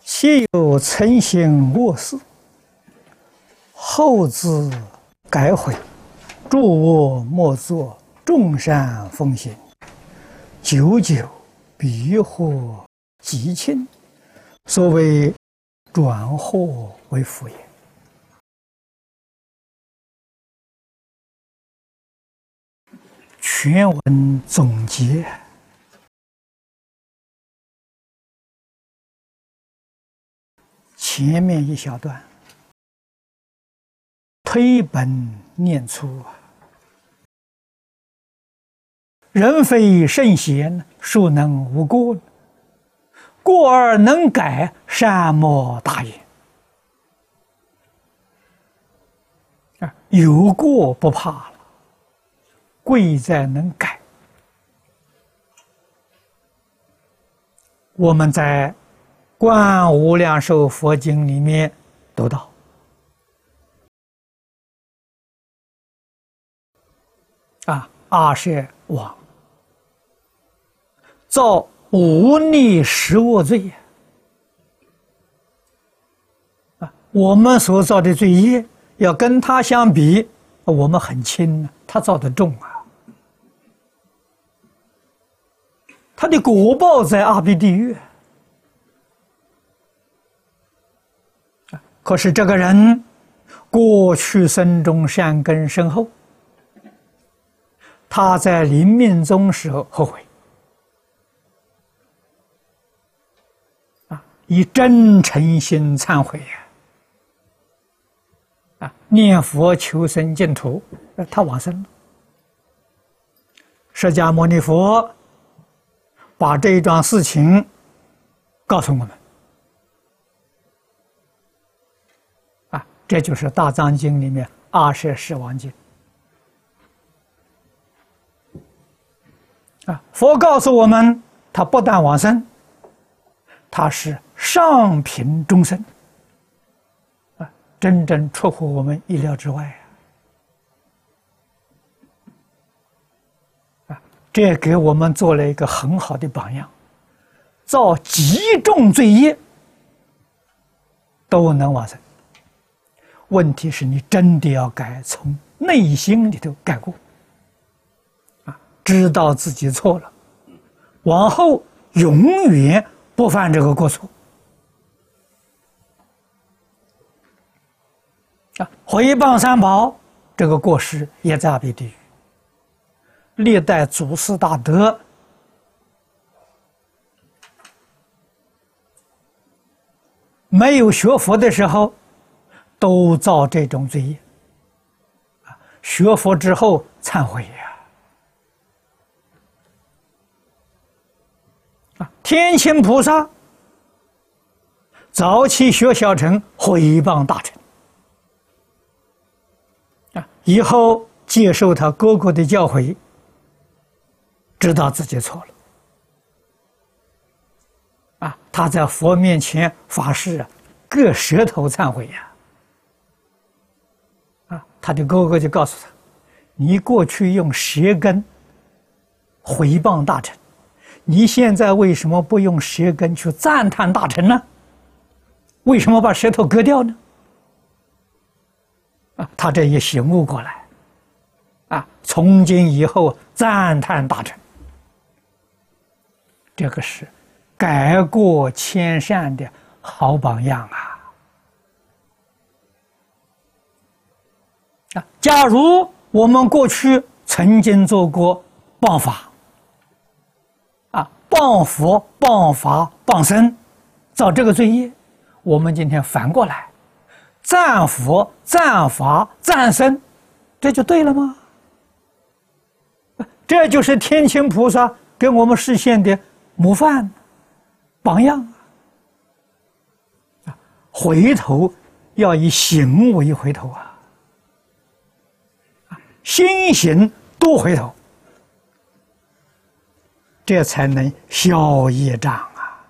昔有曾行恶事，后自改悔，诸恶莫作，众善奉行，久久必获吉庆。所谓转祸为福也。全文总结。前面一小段，推本念粗啊，人非圣贤，孰能无过？过而能改，善莫大焉。有过不怕了，贵在能改。我们在《观无量寿佛经》里面读到，阿舍王造无逆十恶罪我们所造的罪业要跟他相比，我们很轻，他造的重啊。他的果报在阿鼻地狱。可是这个人过去生中善根深厚，他在临命终时候后悔，以真诚心忏悔念佛求生净土，他往生了。释迦牟尼佛把这一桩事情告诉我们。这就是《大藏经》里面阿舍世王经佛告诉我们，他不但往生，他是上品中生真正出乎我们意料之外这给我们做了一个很好的榜样，造极重罪业都能往生。问题是你真的要改，从内心里头改过知道自己错了，往后永远不犯这个过错毁谤三宝，这个过失也在阿鼻地狱。历代祖师大德没有学佛的时候都造这种罪业，学佛之后忏悔天亲菩萨早期学小乘毁谤大乘以后接受他哥哥的教诲，知道自己错了他在佛面前发誓割舌头忏悔他的哥哥就告诉他，你过去用舌根毁谤大乘，你现在为什么不用舌根去赞叹大乘呢？为什么把舌头割掉呢？他这也醒悟过来从今以后赞叹大乘，这个是改过迁善的好榜样假如我们过去曾经做过谤法谤佛、谤法、谤僧，造这个罪业，我们今天反过来赞佛、赞法、赞僧，这就对了吗？这就是天亲菩萨给我们示现的模范榜样回头要以行为回头心行多回头，这才能消业障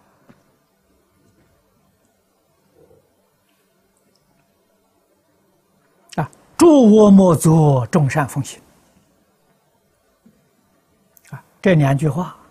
诸恶莫作，众善奉行这两句话